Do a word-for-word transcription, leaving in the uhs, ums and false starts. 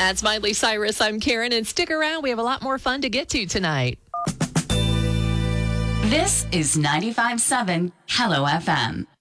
That's Miley Cyrus. I'm Karen, and stick around. We have a lot more fun to get to tonight. This is ninety-five point seven Hello F M.